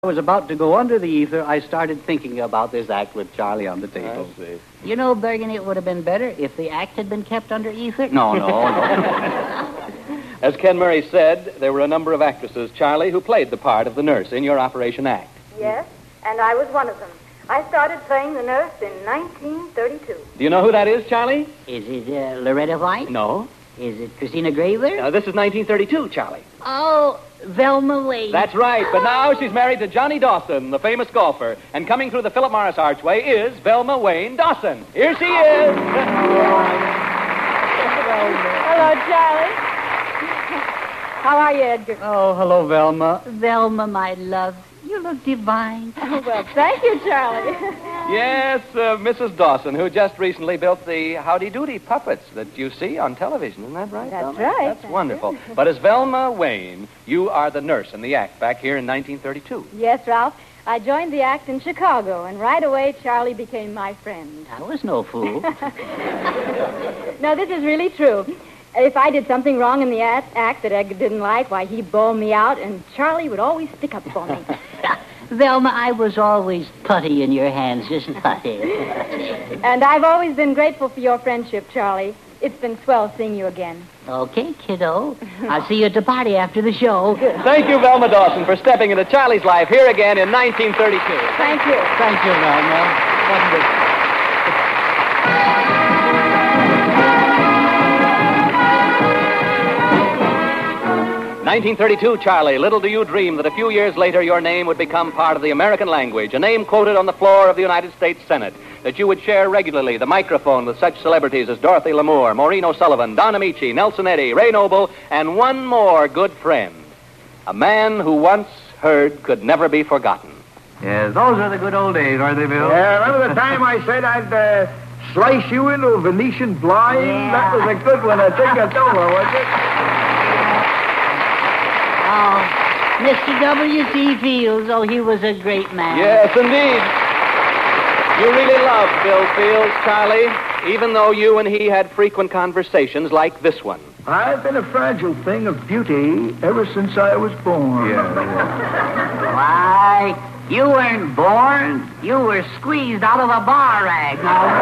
I was about to go under the ether, I started thinking about this act with Charlie on the table. I see. You know, Bergen, it would have been better if the act had been kept under ether. No. As Ken Murray said, there were a number of actresses, Charlie, who played the part of the nurse in your Operation Act. Yes, and I was one of them. I started playing the nurse in 1932. Do you know who that is, Charlie? Is it Loretta White? No. Is it Christina Graver? This is 1932, Charlie. Oh, Velma Wade. That's right, but now she's married to Johnny Dawson, the famous golfer, and coming through the Philip Morris Archway is Velma Wayne Dawson. Here she is. Hello, Charlie. How are you, Edgar? Oh, hello, Velma. Velma, my love, you look divine. Oh, well, thank you, Charlie. Yes, Mrs. Dawson, who just recently built the Howdy Doody puppets that you see on television. Isn't that right? That's Velma? right. That's wonderful. But as Velma Wayne, you are the nurse in the act back here in 1932. Yes, Ralph. I joined the act in Chicago, and right away, Charlie became my friend. I was no fool. No, this is really true. If I did something wrong in the act that Edgar didn't like, why, he'd bawl me out, and Charlie would always stick up for me. Velma, I was always putty in your hands, just putty. And I've always been grateful for your friendship, Charlie. It's been swell seeing you again. Okay, kiddo. I'll see you at the party after the show. Thank you, Velma Dawson, for stepping into Charlie's life here again in 1932. Thank you. Thank you, Velma. Wonderful. 1932, Charlie. Little do you dream that a few years later your name would become part of the American language, a name quoted on the floor of the United States Senate, that you would share regularly the microphone with such celebrities as Dorothy Lamour, Maureen O'Sullivan, Don Amici, Nelson Eddy, Ray Noble, and one more good friend. A man who once heard could never be forgotten. Yes, those are the good old days, aren't they, Bill? Yeah, remember the time I said I'd slice you into a Venetian blind? Yeah. That was a good one. I think it's over, was it? Oh, Mr. W.C. Fields, oh, he was a great man. Yes, indeed. You really loved Bill Fields, Charlie, even though you and he had frequent conversations like this one. I've been a fragile thing of beauty ever since I was born. Why, you weren't born. You were squeezed out of a bar rag.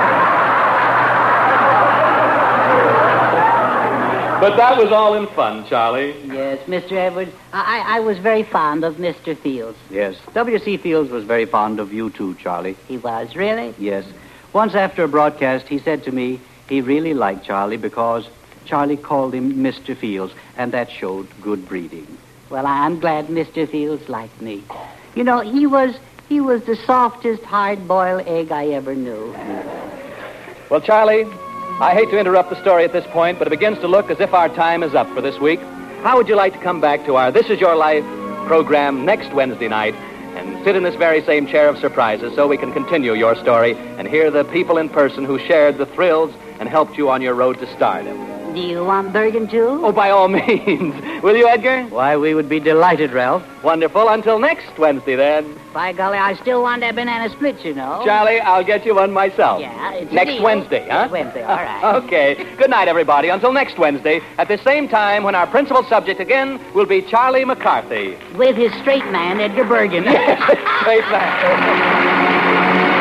But that was all in fun, Charlie. Yes, Mr. Edwards, I was very fond of Mr. Fields. Yes, W.C. Fields was very fond of you, too, Charlie. He was, really? Yes. Once after a broadcast, he said to me he really liked Charlie because Charlie called him Mr. Fields, and that showed good breeding. Well, I'm glad Mr. Fields liked me. You know, he was the softest hard-boiled egg I ever knew. Well, Charlie, I hate to interrupt the story at this point, but it begins to look as if our time is up for this week. How would you like to come back to our This Is Your Life program next Wednesday night and sit in this very same chair of surprises so we can continue your story and hear the people in person who shared the thrills and helped you on your road to stardom? Do you want Bergen, too? Oh, by all means. Will you, Edgar? Why, we would be delighted, Ralph. Wonderful. Until next Wednesday, then. By golly, I still want that banana split, you know. Charlie, I'll get you one myself. Yeah, it's a next deal. Wednesday, huh? Next Wednesday, all right. Okay. Good night, everybody. Until next Wednesday, at the same time when our principal subject again will be Charlie McCarthy. With his straight man, Edgar Bergen. Straight back.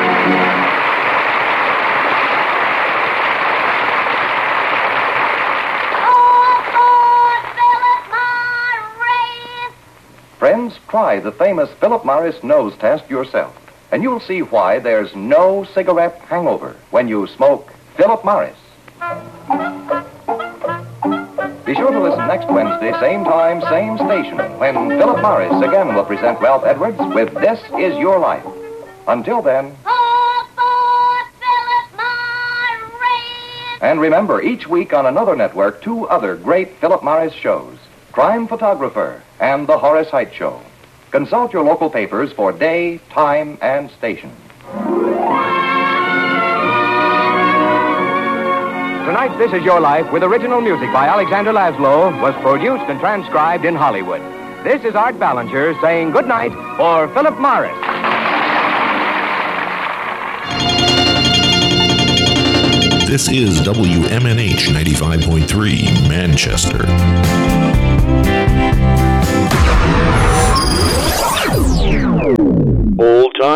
Friends, try the famous Philip Morris nose test yourself, and you'll see why there's no cigarette hangover when you smoke Philip Morris. Be sure to listen next Wednesday, same time, same station, when Philip Morris again will present Ralph Edwards with This Is Your Life. Until then... And remember, each week on another network, two other great Philip Morris shows, Crime Photographer and The Horace Heidt Show. Consult your local papers for day, time, and station. Tonight, This Is Your Life, with original music by Alexander Laszlo, was produced and transcribed in Hollywood. This is Art Ballinger saying good night for Philip Morris. This is WMNH 95.3, Manchester.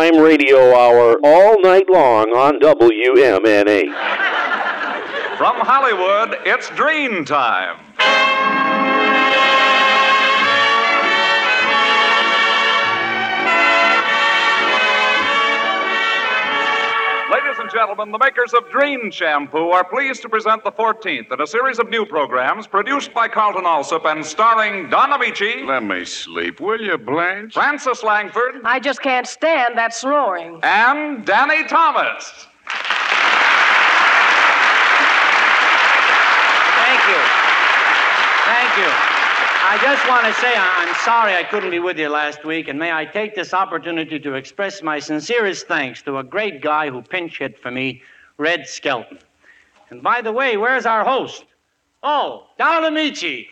Time Radio Hour all night long on WMNH. From Hollywood, it's Dream Time. Ladies and gentlemen, the makers of Dream Shampoo are pleased to present the 14th in a series of new programs produced by Carlton Alsop and starring Don Amici. Let me sleep, will you, Blanche? Francis Langford. I just can't stand that snoring. And Danny Thomas. Thank you. I just want to say I'm sorry I couldn't be with you last week, and may I take this opportunity to express my sincerest thanks to a great guy who pinch hit for me, Red Skelton. And by the way, where's our host? Oh, Don Amici.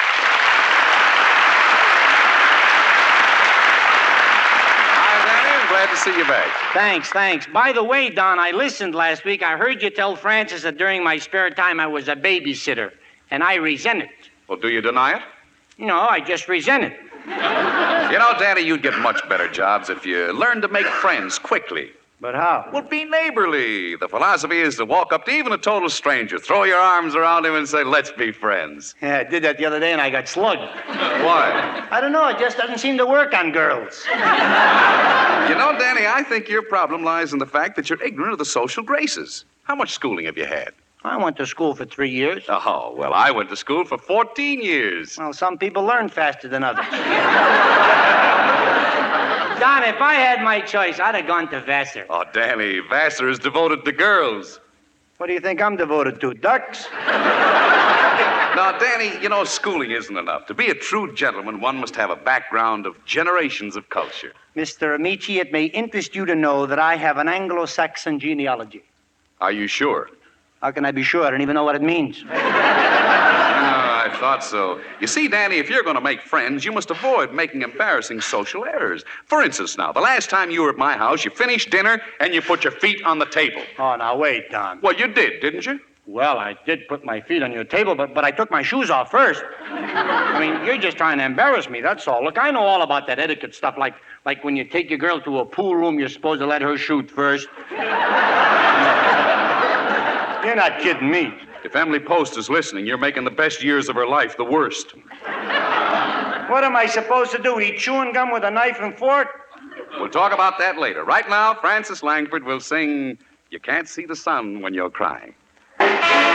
Glad to see you back. Thanks. By the way, Don, I listened last week. I heard you tell Francis that during my spare time I was a babysitter, and I resent it. Well, do you deny it? No, I just resent it. You know, Danny, you'd get much better jobs if you learned to make friends quickly. But how? Well, be neighborly. The philosophy is to walk up to even a total stranger, throw your arms around him and say, let's be friends. Yeah, I did that the other day and I got slugged. Why? I don't know. It just doesn't seem to work on girls. You know, Danny, I think your problem lies in the fact that you're ignorant of the social graces. How much schooling have you had? I went to school for 3 years. Oh, well, I went to school for 14 years. Well, some people learn faster than others. Don, if I had my choice, I'd have gone to Vassar. Oh, Danny, Vassar is devoted to girls. What do you think I'm devoted to, ducks? Now, Danny, you know, schooling isn't enough. To be a true gentleman, one must have a background of generations of culture. Mr. Amici, it may interest you to know that I have an Anglo-Saxon genealogy. Are you sure? How can I be sure? I don't even know what it means. I thought so. You see, Danny, if you're going to make friends, you must avoid making embarrassing social errors. For instance, now, the last time you were at my house, you finished dinner and you put your feet on the table. Oh, now, wait, Don. Well, you did, didn't you? Well, I did put my feet on your table, but I took my shoes off first. I mean, you're just trying to embarrass me, that's all. Look, I know all about that etiquette stuff, like when you take your girl to a pool room, you're supposed to let her shoot first. You're not kidding me. If Emily Post is listening, you're making the best years of her life the worst. What am I supposed to do, eat chewing gum with a knife and fork? We'll talk about that later. Right now, Francis Langford will sing You Can't See the Sun When You're Crying.